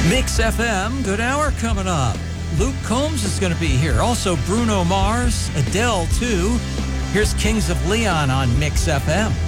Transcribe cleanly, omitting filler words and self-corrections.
Mix FM, good hour coming up. Luke Combs is going to be here. Also Bruno Mars, Adele too. Here's Kings of Leon on Mix FM.